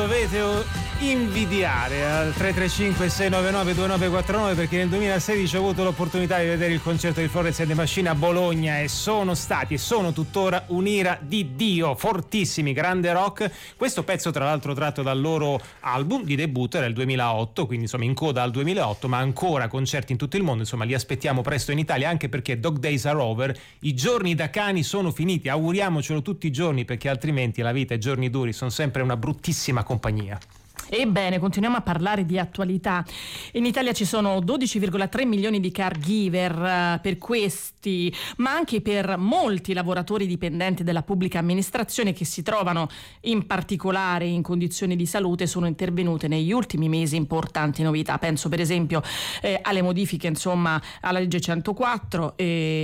dovete invidiare al 335 699 2949, perché nel 2016 ho avuto l'opportunità di vedere il concerto di Florence and the Machine a Bologna e sono stati e sono tuttora un'ira di Dio, fortissimi, grande rock. Questo pezzo tra l'altro tratto dal loro album di debutto era il 2008, quindi insomma in coda al 2008, ma ancora concerti in tutto il mondo, insomma li aspettiamo presto in Italia, anche perché Dog Days Are Over, i giorni da cani sono finiti, auguriamocelo tutti i giorni, perché altrimenti la vita e i giorni duri sono sempre una bruttissima compagnia. Ebbene, continuiamo a parlare di attualità. In Italia ci sono 12,3 milioni di caregiver per questi, ma anche per molti lavoratori dipendenti della pubblica amministrazione che si trovano in particolare in condizioni di salute. Sono intervenute negli ultimi mesi importanti novità. Penso per esempio alle modifiche insomma alla legge 104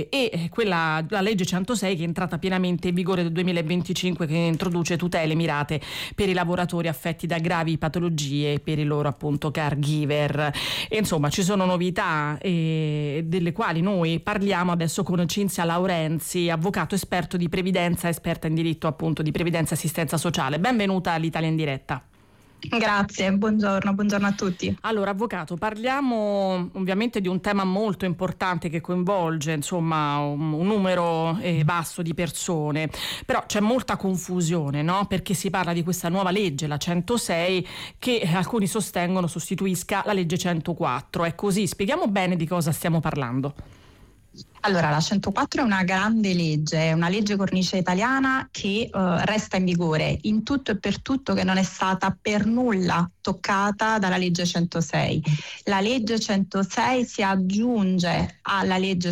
e la legge 106 che è entrata pienamente in vigore nel 2025, che introduce tutele mirate per i lavoratori affetti da gravi patologie per i loro appunto caregiver. E insomma ci sono novità delle quali noi parliamo adesso con Cinzia Laurenzi, avvocato esperto di previdenza, esperta in diritto appunto di previdenza e assistenza sociale. Benvenuta all'Italia in diretta. Grazie, buongiorno a tutti. Allora, avvocato, parliamo ovviamente di un tema molto importante che coinvolge insomma un numero vasto di persone, però c'è molta confusione, no? Perché si parla di questa nuova legge, la 106, che alcuni sostengono sostituisca la legge 104. È così? Spieghiamo bene di cosa stiamo parlando. Allora, la 104 è una grande legge, è una legge cornice italiana che resta in vigore in tutto e per tutto, che non è stata per nulla toccata dalla legge 106. La legge 106 si aggiunge alla legge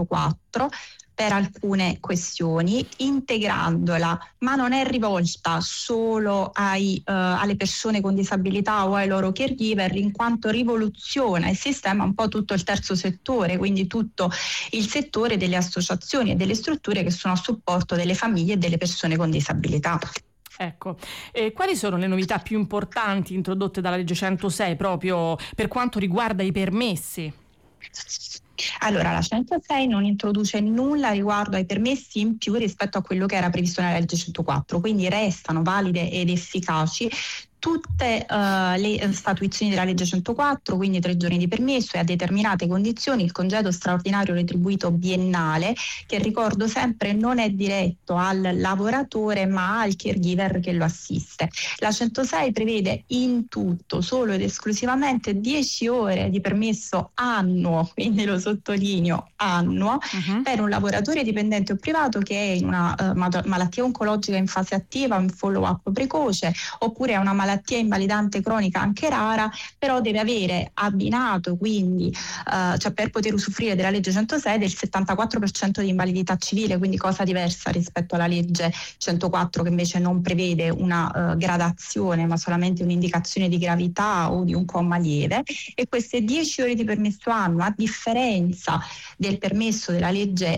104 per alcune questioni, integrandola, ma non è rivolta solo alle persone con disabilità o ai loro caregiver, in quanto rivoluziona il sistema un po' tutto il terzo settore, quindi tutto il settore delle associazioni e delle strutture che sono a supporto delle famiglie e delle persone con disabilità. Ecco, quali sono le novità più importanti introdotte dalla legge 106 proprio per quanto riguarda i permessi? Allora, la 106 non introduce nulla riguardo ai permessi in più rispetto a quello che era previsto nella legge 104, quindi restano valide ed efficaci tutte le statuizioni della legge 104, quindi 3 giorni di permesso e a determinate condizioni il congedo straordinario retribuito biennale, che ricordo sempre non è diretto al lavoratore ma al caregiver che lo assiste. La 106 prevede in tutto solo ed esclusivamente 10 ore di permesso annuo, quindi lo sottolineo annuo, per un lavoratore dipendente o privato che è in una malattia oncologica in fase attiva o in follow-up precoce, oppure ha una malattia invalidante cronica anche rara, però deve avere abbinato quindi cioè per poter usufruire della legge 106 del 74% di invalidità civile, quindi cosa diversa rispetto alla legge 104 che invece non prevede una gradazione ma solamente un'indicazione di gravità o di un comma lieve. E queste 10 ore di permesso annuo, a differenza del permesso della legge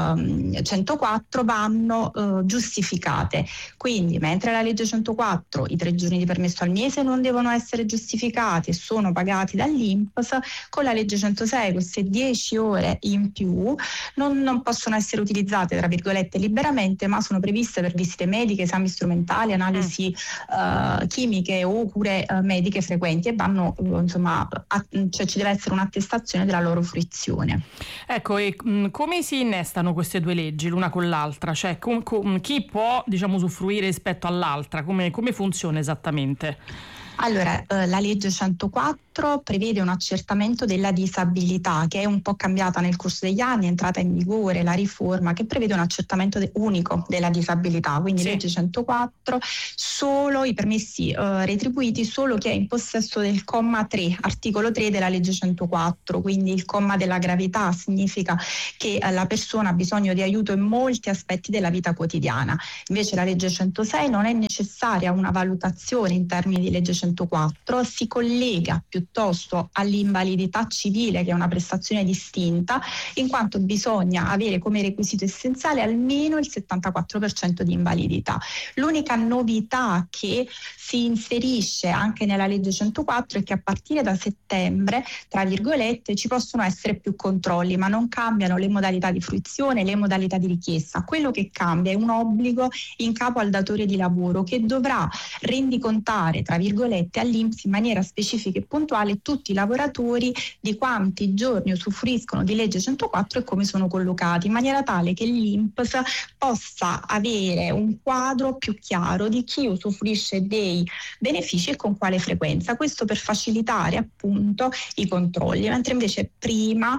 104, vanno giustificate. Quindi mentre la legge 104 i 3 giorni di permesso al mese non devono essere giustificati e sono pagati dall'INPS, con la legge 106 queste 10 ore in più non possono essere utilizzate tra virgolette liberamente, ma sono previste per visite mediche, esami strumentali, analisi chimiche o cure mediche frequenti, e vanno insomma cioè ci deve essere un'attestazione della loro fruizione. Ecco, e come si innestano queste due leggi l'una con l'altra? Cioè chi può usufruire rispetto all'altra? Come funziona esattamente? Allora, la legge 104 prevede un accertamento della disabilità, che è un po' cambiata nel corso degli anni, è entrata in vigore la riforma che prevede un accertamento unico della disabilità, quindi legge 104, solo i permessi retribuiti solo chi è in possesso del comma 3, articolo 3 della legge 104, quindi il comma della gravità significa che la persona ha bisogno di aiuto in molti aspetti della vita quotidiana. Invece la legge 106 non è necessaria una valutazione in termini di legge 104, si collega piuttosto piuttosto all'invalidità civile, che è una prestazione distinta, in quanto bisogna avere come requisito essenziale almeno il 74% di invalidità. L'unica novità che si inserisce anche nella legge 104 è che a partire da settembre, tra virgolette, ci possono essere più controlli, ma non cambiano le modalità di fruizione, le modalità di richiesta. Quello che cambia è un obbligo in capo al datore di lavoro, che dovrà rendicontare, tra virgolette, all'INPS in maniera specifica e puntuale tutti i lavoratori di quanti giorni usufruiscono di legge 104 e come sono collocati, in maniera tale che l'INPS possa avere un quadro più chiaro di chi usufruisce dei benefici e con quale frequenza. Questo per facilitare appunto i controlli, mentre invece prima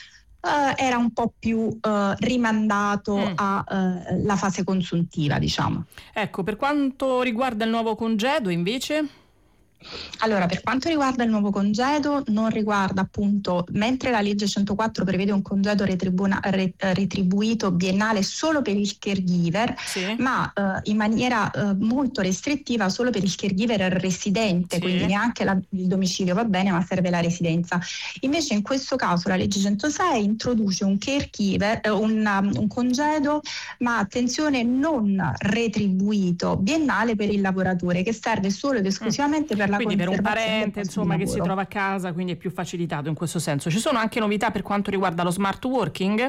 era un po' più rimandato alla fase consuntiva, diciamo. Ecco, per quanto riguarda il nuovo congedo invece? Allora, per quanto riguarda il nuovo congedo, non riguarda appunto, mentre la legge 104 prevede un congedo retribuito biennale solo per il caregiver, sì, ma in maniera molto restrittiva solo per il caregiver residente, sì, quindi neanche il domicilio va bene, ma serve la residenza. Invece in questo caso la legge 106 introduce un caregiver, un congedo, ma attenzione, non retribuito biennale per il lavoratore, che serve solo ed esclusivamente per la quindi per un parente insomma che si trova a casa, quindi è più facilitato in questo senso. Ci sono anche novità per quanto riguarda lo smart working?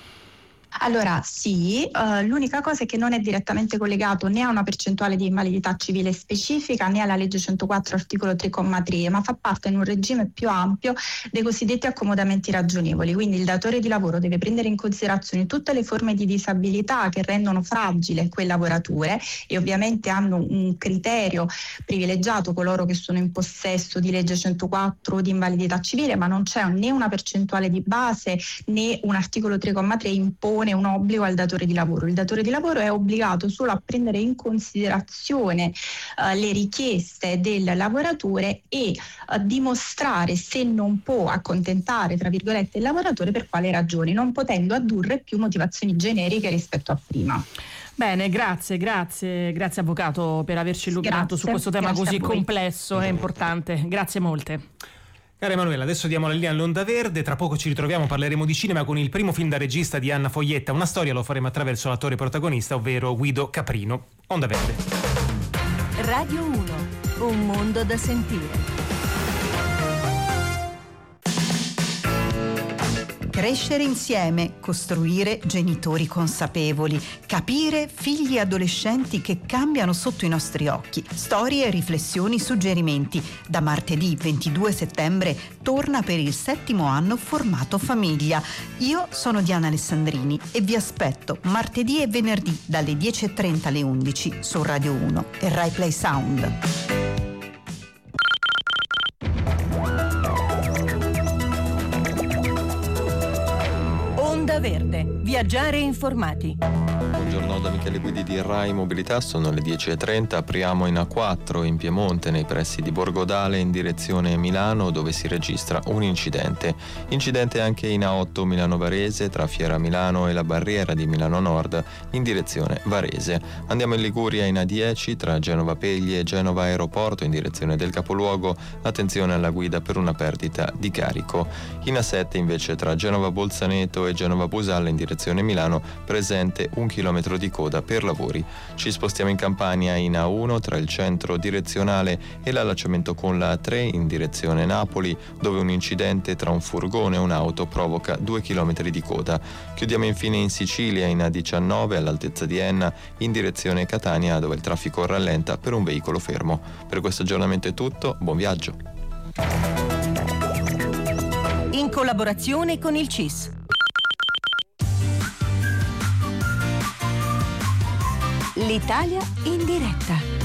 Allora sì, l'unica cosa è che non è direttamente collegato né a una percentuale di invalidità civile specifica né alla legge 104 articolo 3,3, ma fa parte in un regime più ampio dei cosiddetti accomodamenti ragionevoli. Quindi il datore di lavoro deve prendere in considerazione tutte le forme di disabilità che rendono fragile quel lavoratore, e ovviamente hanno un criterio privilegiato coloro che sono in possesso di legge 104 o di invalidità civile, ma non c'è né una percentuale di base né un articolo 3,3 impone un obbligo al datore di lavoro. Il datore di lavoro è obbligato solo a prendere in considerazione le richieste del lavoratore e dimostrare se non può accontentare, tra virgolette, il lavoratore per quale ragioni, non potendo addurre più motivazioni generiche rispetto a prima. Bene, grazie avvocato per averci illuminato su questo tema così complesso e importante. Grazie molte. Cara Emanuela, adesso diamo la linea all'Onda Verde, tra poco ci ritroviamo, parleremo di cinema con il primo film da regista di Anna Foglietta, una storia, lo faremo attraverso l'attore protagonista, ovvero Guido Caprino. Onda Verde. Radio 1, un mondo da sentire. Crescere insieme, costruire genitori consapevoli, capire figli e adolescenti che cambiano sotto i nostri occhi. Storie, riflessioni, suggerimenti. Da martedì 22 settembre torna per il 7° anno Formato Famiglia. Io sono Diana Alessandrini e vi aspetto martedì e venerdì dalle 10:30 alle 11 su Radio 1 e Rai Play Sound. Onda Verde, viaggiare informati. Buongiorno da Michele Guidi di Rai Mobilità, sono le 10:30, apriamo in A4 in Piemonte nei pressi di Borgodale in direzione Milano, dove si registra un incidente anche in A8 Milano Varese tra Fiera Milano e la barriera di Milano Nord in direzione Varese. Andiamo in Liguria in A10 tra Genova Pegli e Genova Aeroporto in direzione del capoluogo, attenzione alla guida per una perdita di carico. In A7 invece tra Genova Bolzaneto e Genova Busalla in direzione Milano presente 1 chilometro di coda per lavori. Ci spostiamo in Campania in A1 tra il centro direzionale e l'allacciamento con la A3 in direzione Napoli, dove un incidente tra un furgone e un'auto provoca 2 chilometri di coda. Chiudiamo infine in Sicilia in A19 all'altezza di Enna in direzione Catania, dove il traffico rallenta per un veicolo fermo. Per questo aggiornamento è tutto, buon viaggio. In collaborazione con il CIS. L'Italia in diretta.